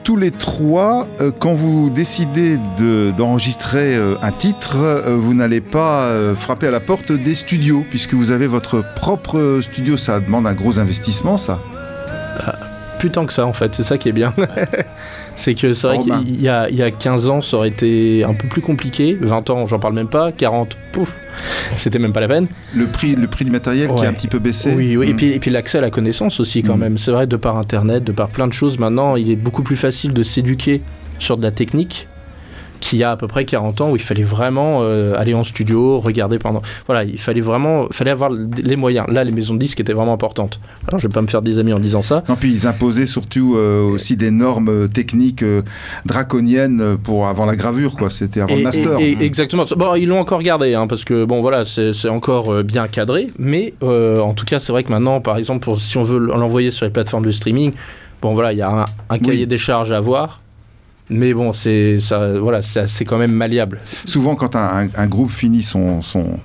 tous les trois, quand vous décidez d'enregistrer un titre, vous n'allez pas frapper à la porte des studios, puisque vous avez votre propre studio. Ça demande un gros investissement, ça. Plus tant que ça, en fait, c'est ça qui est bien. C'est que c'est vrai qu'il y a 15 ans, ça aurait été un peu plus compliqué. 20 ans, j'en parle même pas. 40, pouf, c'était même pas la peine. Le prix du matériel qui a un petit peu baissé. Oui. Et puis l'accès à la connaissance aussi, quand même. C'est vrai, de par Internet, de par plein de choses, maintenant, il est beaucoup plus facile de s'éduquer sur de la technique qu'il y a à peu près 40 ans où il fallait vraiment aller en studio, regarder pendant... Voilà, il fallait avoir les moyens. Là, les maisons de disques étaient vraiment importantes. Alors, je vais pas me faire des amis en disant ça. Non, puis ils imposaient surtout aussi des normes techniques draconiennes avant la gravure, quoi. C'était avant le master. Exactement. Bon, ils l'ont encore gardé, hein, parce que, bon, voilà, c'est encore bien cadré. Mais, en tout cas, c'est vrai que maintenant, par exemple, si on veut l'envoyer sur les plateformes de streaming, bon, voilà, il y a un cahier des charges à avoir. Mais bon, c'est quand même malléable. Souvent, quand un groupe finit son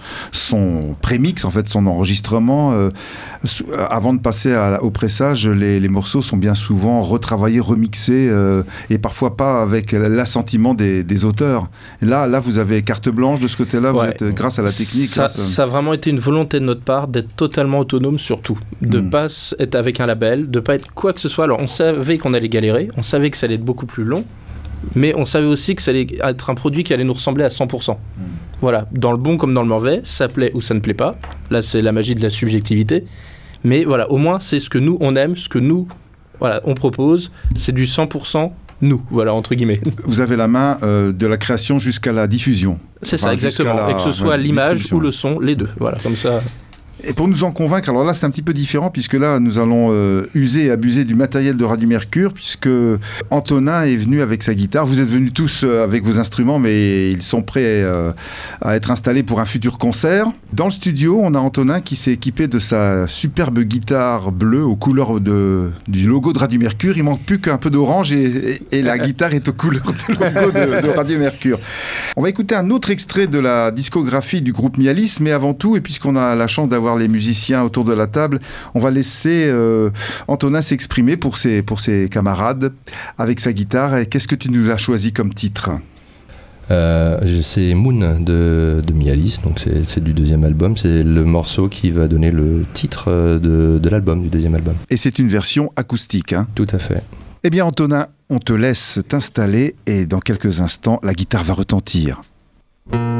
prémix, en fait, son enregistrement, avant de passer au pressage, les morceaux sont bien souvent retravaillés, remixés, et parfois pas avec l'assentiment des auteurs. Et là, vous avez carte blanche de ce côté-là, vous êtes, grâce à la technique. Ça a vraiment été une volonté de notre part d'être totalement autonome sur tout. De ne pas être avec un label, de ne pas être quoi que ce soit. Alors, on savait qu'on allait galérer, on savait que ça allait être beaucoup plus long. Mais on savait aussi que ça allait être un produit qui allait nous ressembler à 100%. Voilà, dans le bon comme dans le mauvais, ça plaît ou ça ne plaît pas. Là, c'est la magie de la subjectivité. Mais voilà, au moins, c'est ce que nous, on aime, ce que nous, on propose. C'est du 100% nous, voilà, entre guillemets. Vous avez la main de la création jusqu'à la diffusion. C'est ça, exactement. Et que ce soit l'image ou le son, les deux. Voilà, comme ça... Et pour nous en convaincre, alors là c'est un petit peu différent puisque là nous allons user et abuser du matériel de Radio Mercure puisque Antonin est venu avec sa guitare. Vous êtes venus tous avec vos instruments mais ils sont prêts à être installés pour un futur concert. Dans le studio, on a Antonin qui s'est équipé de sa superbe guitare bleue aux couleurs du logo de Radio Mercure. Il manque plus qu'un peu d'orange et la guitare est aux couleurs du logo de Radio Mercure. On va écouter un autre extrait de la discographie du groupe Mialis, mais avant tout, et puisqu'on a la chance d'avoir les musiciens autour de la table, on va laisser Antonin s'exprimer pour ses camarades avec sa guitare. Et qu'est-ce que tu nous as choisi comme titre ? C'est Moon de Mialis, donc c'est du deuxième album. C'est le morceau qui va donner le titre de l'album, du deuxième album. Et c'est une version acoustique, hein ? Tout à fait. Eh bien Antonin, on te laisse t'installer et dans quelques instants, la guitare va retentir.